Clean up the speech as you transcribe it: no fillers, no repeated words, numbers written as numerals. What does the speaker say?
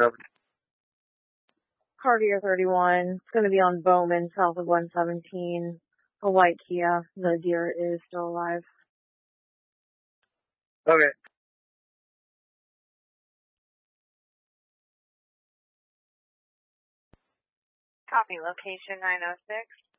117. Cartier 31. It's going to be on Bowman, south of 117. A white Kia. The deer is still alive. Okay. Copy, location 906.